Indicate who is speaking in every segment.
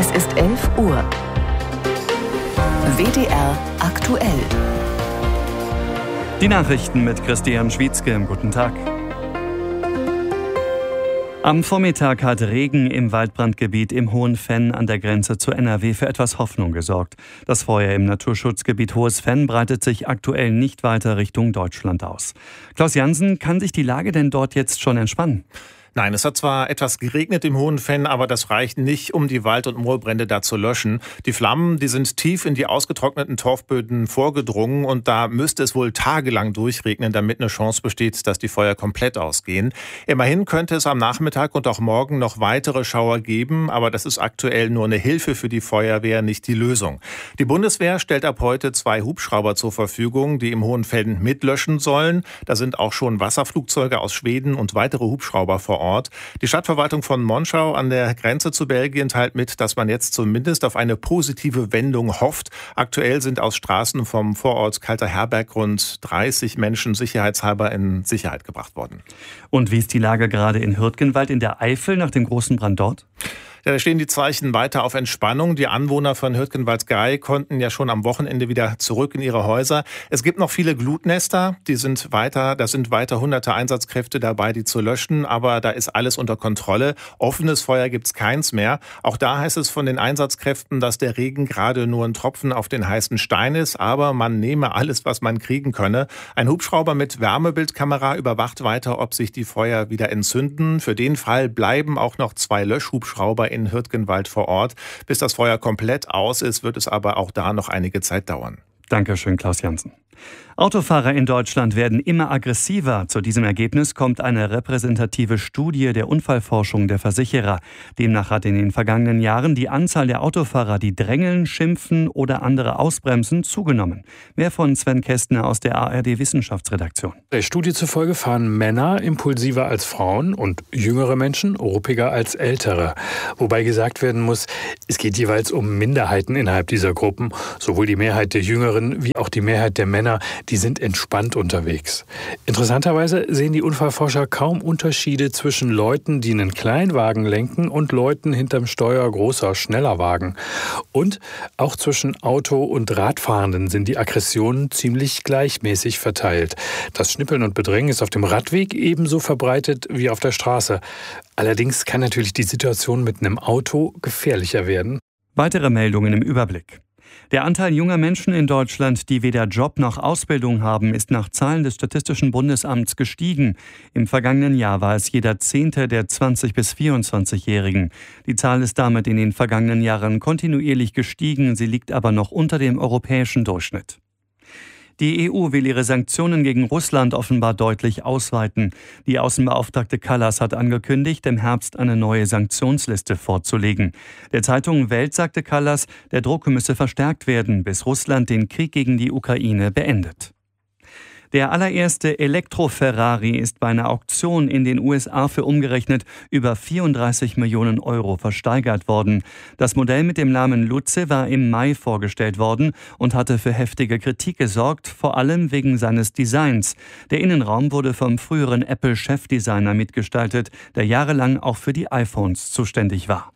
Speaker 1: Es ist 11 Uhr. WDR aktuell.
Speaker 2: Die Nachrichten mit Christian Schwietzke. Guten Tag. Am Vormittag hat Regen im Waldbrandgebiet im Hohenfenn an der Grenze zu NRW für etwas Hoffnung gesorgt. Das Feuer im Naturschutzgebiet Hohes Fenn breitet sich aktuell nicht weiter Richtung Deutschland aus. Klaus Jansen, kann sich die Lage denn dort jetzt schon entspannen?
Speaker 3: Nein, es hat zwar etwas geregnet im Hohenfenn, aber das reicht nicht, um die Wald- und Moorbrände da zu löschen. Die Flammen, die sind tief in die ausgetrockneten Torfböden vorgedrungen und da müsste es wohl tagelang durchregnen, damit eine Chance besteht, dass die Feuer komplett ausgehen. Immerhin könnte es am Nachmittag und auch morgen noch weitere Schauer geben, aber das ist aktuell nur eine Hilfe für die Feuerwehr, nicht die Lösung. Die Bundeswehr stellt ab heute 2 Hubschrauber zur Verfügung, die im Hohenfenn mitlöschen sollen. Da sind auch schon Wasserflugzeuge aus Schweden und weitere Hubschrauber vor Ort. Die Stadtverwaltung von Monschau an der Grenze zu Belgien teilt mit, dass man jetzt zumindest auf eine positive Wendung hofft. Aktuell sind aus Straßen vom Vorort Kalter Herberg rund 30 Menschen sicherheitshalber in Sicherheit gebracht worden.
Speaker 2: Und wie ist die Lage gerade in Hürtgenwald in der Eifel nach dem großen Brand dort?
Speaker 3: Ja, da stehen die Zeichen weiter auf Entspannung. Die Anwohner von Hürtgenwald-Gei konnten ja schon am Wochenende wieder zurück in ihre Häuser. Es gibt noch viele Glutnester, da sind weiter hunderte Einsatzkräfte dabei, die zu löschen, aber da ist alles unter Kontrolle. Offenes Feuer gibt's keins mehr. Auch da heißt es von den Einsatzkräften, dass der Regen gerade nur ein Tropfen auf den heißen Stein ist, aber man nehme alles, was man kriegen könne. Ein Hubschrauber mit Wärmebildkamera überwacht weiter, ob sich die Feuer wieder entzünden. Für den Fall bleiben auch noch 2 Löschhubschrauber in Hürtgenwald vor Ort. Bis das Feuer komplett aus ist, wird es aber auch da noch einige Zeit dauern.
Speaker 2: Dankeschön, Klaus Jansen. Autofahrer in Deutschland werden immer aggressiver. Zu diesem Ergebnis kommt eine repräsentative Studie der Unfallforschung der Versicherer. Demnach hat in den vergangenen Jahren die Anzahl der Autofahrer, die drängeln, schimpfen oder andere ausbremsen, zugenommen. Mehr von Sven Kästner aus der ARD-Wissenschaftsredaktion.
Speaker 4: Der Studie zufolge fahren Männer impulsiver als Frauen und jüngere Menschen ruppiger als ältere. Wobei gesagt werden muss, es geht jeweils um Minderheiten innerhalb dieser Gruppen. Sowohl die Mehrheit der Jüngeren wie auch die Mehrheit der Männer, die sind entspannt unterwegs. Interessanterweise sehen die Unfallforscher kaum Unterschiede zwischen Leuten, die einen Kleinwagen lenken, und Leuten hinterm Steuer großer, schneller Wagen. Und auch zwischen Auto- und Radfahrenden sind die Aggressionen ziemlich gleichmäßig verteilt. Das Schnippeln und Bedrängen ist auf dem Radweg ebenso verbreitet wie auf der Straße. Allerdings kann natürlich die Situation mit einem Auto gefährlicher werden.
Speaker 2: Weitere Meldungen im Überblick. Der Anteil junger Menschen in Deutschland, die weder Job noch Ausbildung haben, ist nach Zahlen des Statistischen Bundesamts gestiegen. Im vergangenen Jahr war es jeder 10. der 20- bis 24-Jährigen. Die Zahl ist damit in den vergangenen Jahren kontinuierlich gestiegen, sie liegt aber noch unter dem europäischen Durchschnitt. Die EU will ihre Sanktionen gegen Russland offenbar deutlich ausweiten. Die Außenbeauftragte Kallas hat angekündigt, im Herbst eine neue Sanktionsliste vorzulegen. Der Zeitung Welt sagte Kallas, der Druck müsse verstärkt werden, bis Russland den Krieg gegen die Ukraine beendet. Der allererste Elektro-Ferrari ist bei einer Auktion in den USA für umgerechnet über 34 Millionen Euro versteigert worden. Das Modell mit dem Namen Luce war im Mai vorgestellt worden und hatte für heftige Kritik gesorgt, vor allem wegen seines Designs. Der Innenraum wurde vom früheren Apple-Chefdesigner mitgestaltet, der jahrelang auch für die iPhones zuständig war.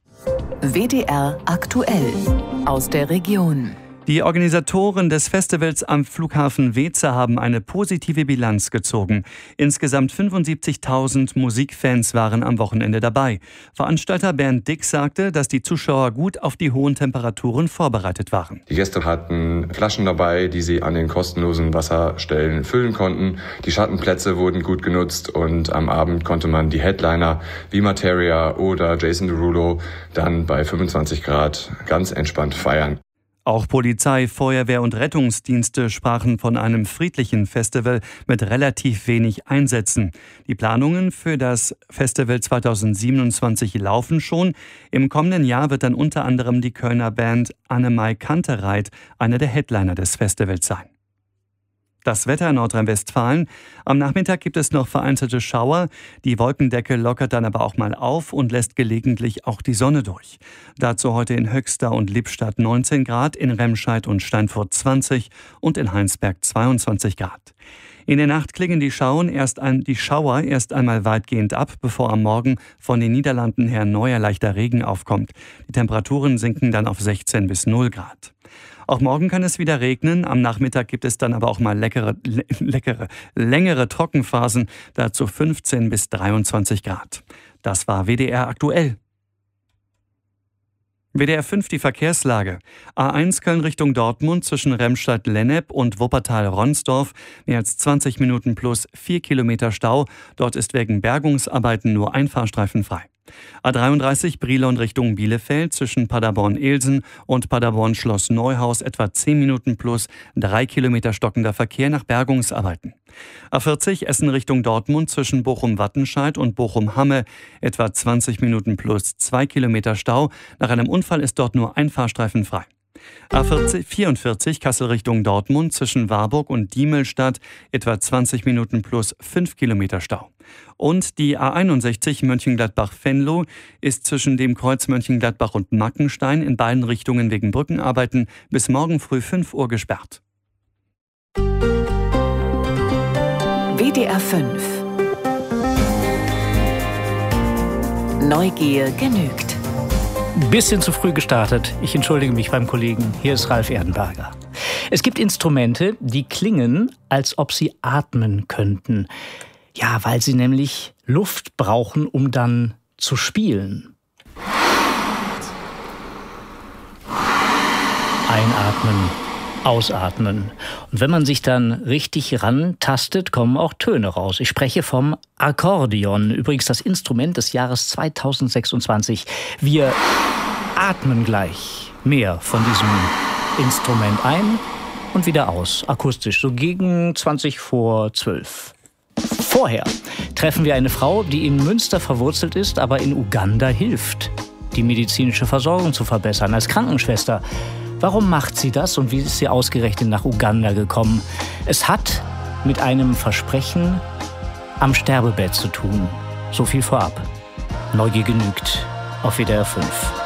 Speaker 1: WDR aktuell aus der Region.
Speaker 2: Die Organisatoren des Festivals am Flughafen Weeze haben eine positive Bilanz gezogen. Insgesamt 75.000 Musikfans waren am Wochenende dabei. Veranstalter Bernd Dick sagte, dass die Zuschauer gut auf die hohen Temperaturen vorbereitet waren.
Speaker 5: Die Gäste hatten Flaschen dabei, die sie an den kostenlosen Wasserstellen füllen konnten. Die Schattenplätze wurden gut genutzt und am Abend konnte man die Headliner wie Materia oder Jason Derulo dann bei 25 Grad ganz entspannt feiern.
Speaker 2: Auch Polizei, Feuerwehr und Rettungsdienste sprachen von einem friedlichen Festival mit relativ wenig Einsätzen. Die Planungen für das Festival 2027 laufen schon. Im kommenden Jahr wird dann unter anderem die Kölner Band Annemai Kantereit einer der Headliner des Festivals sein. Das Wetter in Nordrhein-Westfalen. Am Nachmittag gibt es noch vereinzelte Schauer. Die Wolkendecke lockert dann aber auch mal auf und lässt gelegentlich auch die Sonne durch. Dazu heute in Höxter und Lippstadt 19 Grad, in Remscheid und Steinfurt 20 und in Heinsberg 22 Grad. In der Nacht klingen die Schauer erst einmal weitgehend ab, bevor am Morgen von den Niederlanden her neuer leichter Regen aufkommt. Die Temperaturen sinken dann auf 16 bis 0 Grad. Auch morgen kann es wieder regnen. Am Nachmittag gibt es dann aber auch mal längere Trockenphasen, dazu 15 bis 23 Grad. Das war WDR aktuell. WDR 5 die Verkehrslage. A1 Köln Richtung Dortmund zwischen Remstadt-Lennep und Wuppertal-Ronsdorf. Mehr als 20 Minuten plus 4 Kilometer Stau. Dort ist wegen Bergungsarbeiten nur ein Fahrstreifen frei. A33 Brilon Richtung Bielefeld zwischen Paderborn-Ilsen und Paderborn-Schloss Neuhaus etwa 10 Minuten plus 3 Kilometer stockender Verkehr nach Bergungsarbeiten. A40 Essen Richtung Dortmund zwischen Bochum-Wattenscheid und Bochum-Hamme etwa 20 Minuten plus 2 Kilometer Stau. Nach einem Unfall ist dort nur ein Fahrstreifen frei. A44 Kassel Richtung Dortmund zwischen Warburg und Diemelstadt etwa 20 Minuten plus 5 Kilometer Stau. Und die A61 Mönchengladbach-Venlo ist zwischen dem Kreuz Mönchengladbach und Mackenstein in beiden Richtungen wegen Brückenarbeiten bis morgen früh 5 Uhr gesperrt.
Speaker 1: WDR 5 Neugier genügt.
Speaker 6: Bisschen zu früh gestartet. Ich entschuldige mich beim Kollegen. Hier ist Ralf Erdenberger. Es gibt Instrumente, die klingen, als ob sie atmen könnten. Ja, weil sie nämlich Luft brauchen, um dann zu spielen. Einatmen, ausatmen. Und wenn man sich dann richtig rantastet, kommen auch Töne raus. Ich spreche vom Akkordeon, übrigens das Instrument des Jahres 2026. Wir atmen gleich mehr von diesem Instrument ein und wieder aus, akustisch, so gegen 20 vor 12. Vorher treffen wir eine Frau, die in Münster verwurzelt ist, aber in Uganda hilft, die medizinische Versorgung zu verbessern, als Krankenschwester. Warum macht sie das und wie ist sie ausgerechnet nach Uganda gekommen? Es hat mit einem Versprechen am Sterbebett zu tun. So viel vorab. Neugier genügt auf WDR 5.